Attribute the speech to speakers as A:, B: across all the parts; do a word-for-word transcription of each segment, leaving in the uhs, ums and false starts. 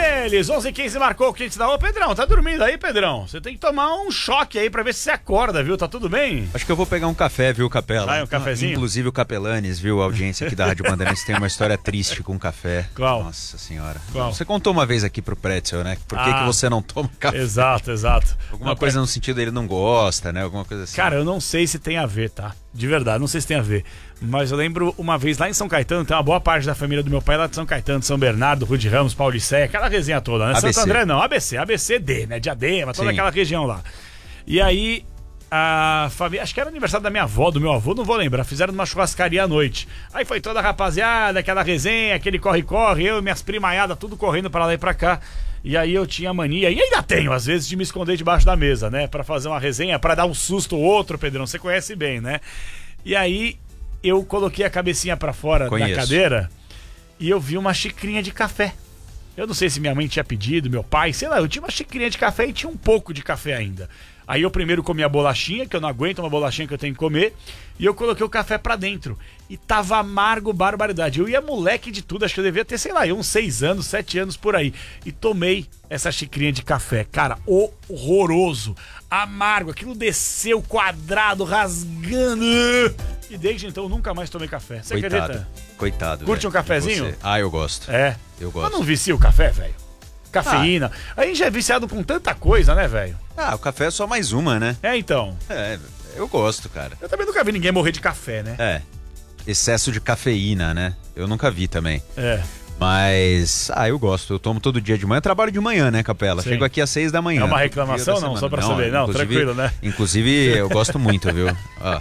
A: eles. onze e quinze marcou o cliente da rua. Pedrão, tá dormindo aí, Pedrão? Você tem que tomar um choque aí pra ver se você acorda, viu? Tá tudo bem?
B: Acho que eu vou pegar um café, viu, Capela?
A: Vai, um cafezinho?
B: Inclusive o Capelanes, viu? A audiência aqui da Rádio Bandeirantes tem uma história triste com café.
A: Qual?
B: Nossa senhora.
A: Qual?
B: Você contou uma vez aqui pro Pretzel, né? Por que,
A: Ah,
B: que você não toma café?
A: Exato, exato.
B: Alguma
A: Não,
B: coisa no sentido dele não gosta, né? Alguma coisa assim.
A: Cara, eu não sei se tem a ver, tá? De verdade, não sei se tem a ver. Mas eu lembro uma vez lá em São Caetano, tem uma boa parte da família do meu pai lá de São Caetano, de São Bernardo, Rua de Ramos, Paulicéia, aquela resenha toda, né?
B: A B C.
A: Santo André não, A B C, A B C D, né? Diadema, toda
B: Sim.
A: aquela região lá. E aí, a família, acho que era aniversário da minha avó, do meu avô, não vou lembrar, fizeram numa churrascaria à noite. Aí foi toda a rapaziada, aquela resenha, aquele corre-corre, eu e minhas primaiadas, tudo correndo pra lá e pra cá. E aí eu tinha mania, e ainda tenho, às vezes, de me esconder debaixo da mesa, né? Pra fazer uma resenha, pra dar um susto ou outro, Pedrão, você conhece bem, né? E aí eu coloquei a cabecinha pra fora
B: Conheço.
A: da cadeira e eu vi uma xicrinha de café. Eu não sei se minha mãe tinha pedido, meu pai, sei lá, eu tinha uma xicrinha de café e tinha um pouco de café ainda. Aí eu primeiro comi a bolachinha, que eu não aguento uma bolachinha que eu tenho que comer, e eu coloquei o café pra dentro. E tava amargo, barbaridade. Eu ia moleque de tudo, acho que eu devia ter, sei lá, uns seis anos, sete anos por aí. E tomei essa xicrinha de café. Cara, horroroso, amargo, aquilo desceu quadrado, rasgando. E desde então eu nunca mais tomei café. Você
B: Coitado.
A: acredita?
B: Coitado.
A: Curte
B: velho,
A: um cafezinho?
B: você. Ah, eu gosto.
A: É.
B: Eu gosto.
A: Mas não vicia o café, velho? Cafeína. Ah. A gente já é viciado com tanta coisa, né, velho?
B: Ah, o café é só mais uma, né?
A: É, então.
B: É, eu gosto, cara.
A: Eu também nunca vi ninguém morrer de café, né?
B: É. Excesso de cafeína, né? Eu nunca vi também.
A: É.
B: Mas, ah, eu gosto. Eu tomo todo dia de manhã. Eu trabalho de manhã, né, Capela?
A: Sim.
B: Chego aqui às seis da manhã.
A: É uma
B: todo
A: reclamação,
B: dia da
A: não?
B: semana.
A: Só pra saber. Não,
B: inclusive-
A: tranquilo, né?
B: Inclusive, eu gosto muito, viu? Ó.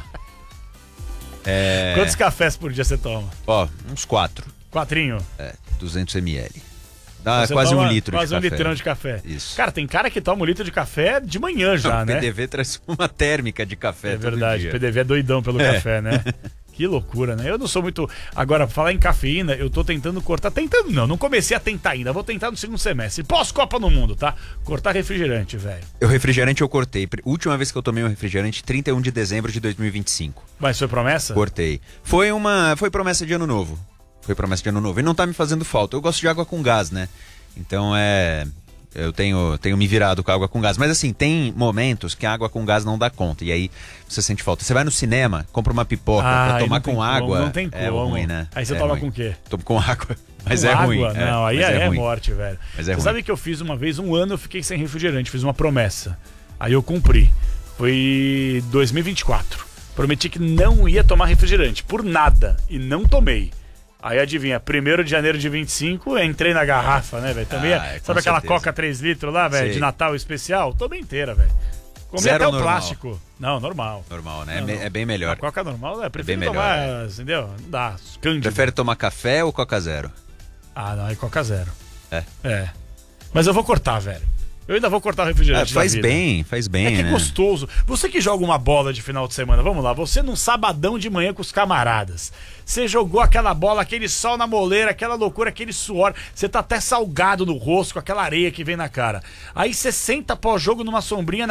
B: É...
A: Quantos cafés por dia você toma?
B: Ó, uns quatro.
A: Quatrinho?
B: É, duzentos mililitros. Dá
A: Você
B: quase
A: toma
B: um litro
A: quase
B: de
A: um
B: café.
A: litrão de café.
B: Isso.
A: Cara, tem cara que toma um litro de café de manhã já,
B: o
A: né?
B: P D V traz uma térmica de café
A: É
B: todo
A: verdade,
B: dia.
A: o P D V é doidão pelo
B: É.
A: café, né? Que loucura, né? Eu não sou muito... Agora, pra falar em cafeína, eu tô tentando cortar... Tentando não, não comecei a tentar ainda. Vou tentar no segundo semestre. Pós-Copa no Mundo, tá? Cortar refrigerante, velho.
B: O refrigerante eu cortei. Última vez que eu tomei um refrigerante, trinta e um de dezembro de dois mil e vinte e cinco.
A: Mas foi promessa?
B: Cortei. Foi uma... Foi promessa de ano novo. Foi promessa de ano novo. E não tá me fazendo falta. Eu gosto de água com gás, né? Então é... Eu tenho, tenho me virado com a água com gás. Mas assim, tem momentos que a água com gás não dá conta. E aí você sente falta. Você vai no cinema, compra uma pipoca
A: Ah,
B: pra
A: aí
B: tomar
A: não tem
B: com
A: como,
B: água.
A: não tem
B: É
A: como.
B: ruim, né?
A: Aí você
B: É
A: toma
B: ruim.
A: com o quê?
B: Tomo com água. Mas
A: Com
B: é
A: água?
B: ruim.
A: Não, aí
B: mas
A: é, é
B: ruim.
A: morte, velho.
B: Mas é
A: Você
B: ruim.
A: sabe que eu fiz uma vez, um ano eu fiquei sem refrigerante, fiz uma promessa. Aí eu cumpri. Foi dois mil e vinte e quatro. Prometi que não ia tomar refrigerante, por nada. E não tomei. Aí adivinha, primeiro de janeiro de vinte e cinco, entrei na garrafa, né, velho? Também,
B: Ah, é, com
A: sabe aquela
B: certeza.
A: Coca três litros lá, velho,
B: Sei.
A: de Natal especial? Tomei inteira, velho. Comi
B: Zero
A: até o
B: normal?
A: plástico. Não, normal.
B: Normal, né?
A: Não,
B: É me-
A: não.
B: É bem melhor.
A: A Coca normal, é, prefiro
B: bem
A: tomar,
B: melhor,
A: entendeu? Não dá, cândido.
B: Prefere tomar café ou Coca Zero?
A: Ah, não, é Coca Zero.
B: É.
A: É. Mas eu vou cortar, velho. Eu ainda vou cortar o refrigerante.
B: É,
A: da
B: faz
A: vida.
B: bem, faz bem,
A: É que é
B: né?
A: gostoso. Você que joga uma bola de final de semana, vamos lá, você num sabadão de manhã com os camaradas. Você jogou aquela bola, aquele sol na moleira, aquela loucura, aquele suor. Você tá até salgado no rosto com aquela areia que vem na cara. Aí você senta pós-jogo numa sombrinha